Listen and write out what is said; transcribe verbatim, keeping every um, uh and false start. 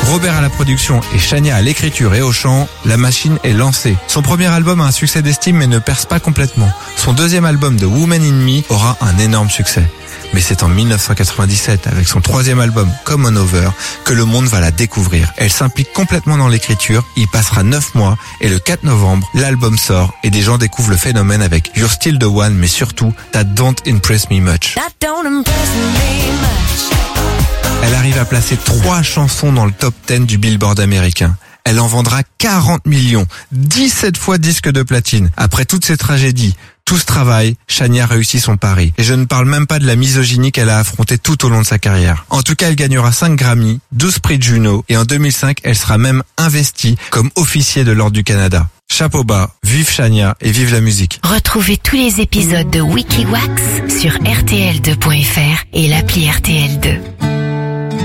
Robert à la production et Shania à l'écriture et au chant, la machine est lancée. Son premier album a un succès d'estime mais ne perce pas complètement. Son deuxième album, The Woman in Me, aura un énorme succès. Mais c'est en dix-neuf cent quatre-vingt-dix-sept, avec son troisième album, Come On Over, que le monde va la découvrir. Elle s'implique complètement dans l'écriture, il passera neuf mois, et le quatre novembre, l'album sort, et des gens découvrent le phénomène avec You're Still the One, mais surtout, That Don't Impress Me Much. That don't impress me much. Elle arrive à placer trois chansons dans le top dix du Billboard américain. Elle en vendra quarante millions, dix-sept fois disque de platine. Après toutes ces tragédies, tout ce travail, Shania réussit son pari. Et je ne parle même pas de la misogynie qu'elle a affrontée tout au long de sa carrière. En tout cas, elle gagnera cinq Grammy, douze prix Juno, et en deux mille cinq, elle sera même investie comme officier de l'Ordre du Canada. Chapeau bas, vive Shania et vive la musique. Retrouvez tous les épisodes de Wikiwax sur R T L deux point F R et l'appli R T L deux.